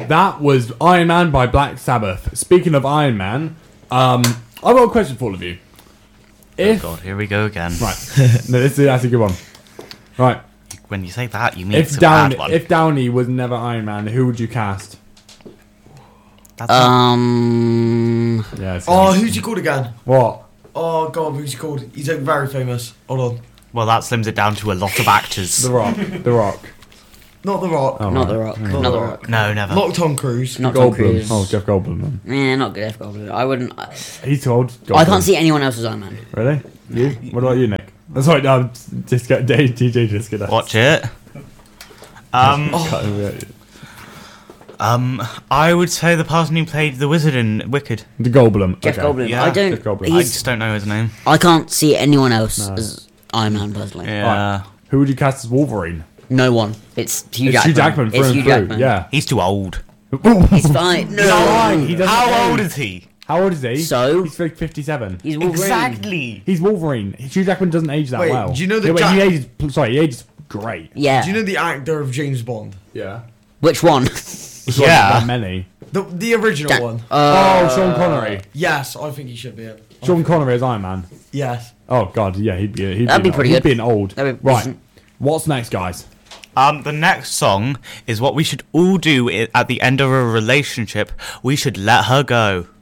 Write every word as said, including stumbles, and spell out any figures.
That was Iron Man by Black Sabbath. Speaking of Iron Man, um, I've got a question for all of you. If, oh God, here we go again. Right. No, this is that's a good one. Right. When you say that, you mean If it's a Downey, bad one. if Downey was never Iron Man, who would you cast? That's not- Um. Yeah. it's Oh, him. who's he called again? What? Oh god, who's he called? He's like, very famous. Hold on. well, that slims it down to a lot of actors. The Rock. The Rock. Not The Rock. Oh, Not right. The Rock. Not Not The The Rock. Rock. No, never. Not Tom Cruise. Not Tom Goldblum. Cruise. Oh, Jeff Goldblum. Then. Yeah, not Jeff Goldblum. I wouldn't. I, He's too old. Goldblum. I can't see anyone else as Iron Man. Really? You? What about you, Nick? That's right. No, just get D J. Just get that. Watch it. Um, The um, I would say the person who played the wizard in Wicked. Goldblum. Jeff okay. Goldblum. Yeah, I don't. Jeff Goldblum. I He's, just don't know his name. I can't see anyone else No. as Iron Man personally. Yeah, Who would you cast as Wolverine? No one. It's Hugh It's Jackman. Hugh Jackman through it's and Hugh through. Jackman. Yeah. he's too old. He's fine. No. lying. He doesn't How age. old is he? How old is he? So? He's like fifty-seven. He's Wolverine. Exactly. He's Wolverine. Hugh Jackman doesn't age that Wait, well. do you know that Yeah, wait, Jack- he ages? Sorry, he ages great. Yeah. Do you know the actor of James Bond? Yeah. Which one? There's Yeah. not that many. The the original Jack- one. Uh, oh, Sean Connery. Yes, I think he should be it. Sean Connery as Iron Man. Yes. Oh God, yeah, he'd be. He'd That'd be, be pretty he'd good. be an old. That'd be right. decent. What's next, guys? Um, the next song is what we should all do i- at the end of a relationship. We should let her go.